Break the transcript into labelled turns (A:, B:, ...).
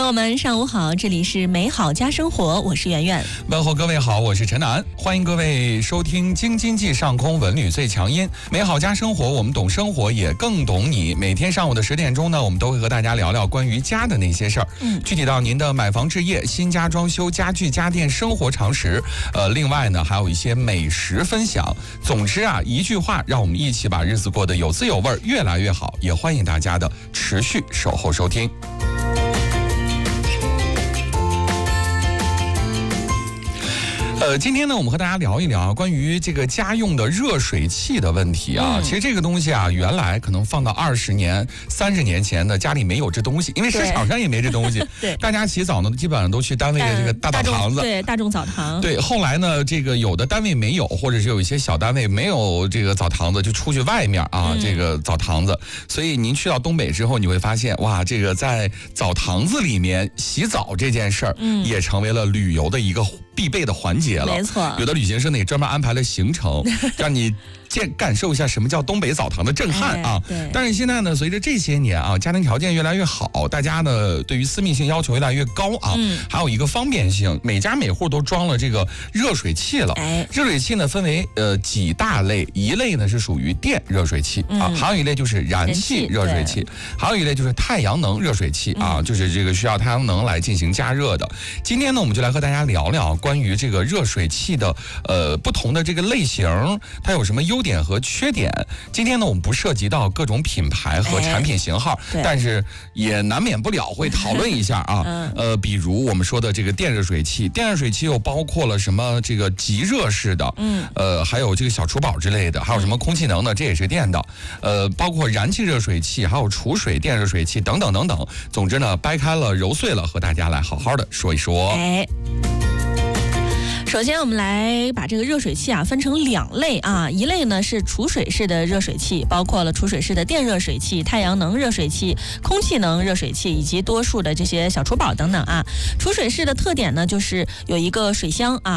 A: 朋友们上午好，这里是美好家生活，我是圆圆。
B: 问候各位好，我是陈楠，欢迎各位收听京津冀上空文旅最强音美好家生活，我们懂生活也更懂你。每天上午的10点钟呢，我们都会和大家聊聊关于家的那些事儿，具体到您的买房置业、新家装修、家具家电生活常识，另外呢还有一些美食分享。总之啊，一句话，让我们一起把日子过得有滋有味，越来越好。也欢迎大家的持续守候收听。今天呢，我们和大家聊一聊关于这个家用的热水器的问题啊。其实这个东西啊，原来可能放到20年、30年前呢，家里没有这东西，因为市场上也没这东西。
A: 对，
B: 大家洗澡呢，基本上都去单位的这个大澡堂子。
A: 对，大众澡堂。
B: 对，后来呢，这个有的单位没有，或者是有一些小单位没有这个澡堂子，就出去外面啊，这个澡堂子。所以您去到东北之后，你会发现，哇，这个在澡堂子里面洗澡这件事儿，也成为了旅游的一个必备的环节了。
A: 没错，
B: 有的旅行社呢也专门安排了行程，让你感受一下什么叫东北澡堂的震撼啊！
A: 对。
B: 但是现在呢，随着这些年啊，家庭条件越来越好，大家呢对于私密性要求越来越高啊，还有一个方便性，每家每户都装了这个热水器了。热水器呢分为几大类，一类呢是属于电热水器啊，还有一类就是燃气热水器，还有一类就是太阳能热水器啊，就是这个需要太阳能来进行加热的。今天呢，我们就来和大家聊聊关于这个热水器的不同的这个类型，它有什么优点和缺点。今天呢，我们不涉及到各种品牌和产品型号，但是也难免不了会讨论一下啊。比如我们说的这个电热水器，电热水器又包括了什么这个即热式的，还有这个小厨宝之类的，还有什么空气能的，这也是电的，包括燃气热水器，还有储水电热水器等等等等。总之呢，掰开了揉碎了，和大家来好好的说一说。
A: 首先我们来把这个热水器啊分成2类啊，一类呢是储水式的热水器，包括了储水式的电热水器、太阳能热水器、空气能热水器以及多数的这些小厨宝等等啊。储水式的特点呢就是有一个水箱啊，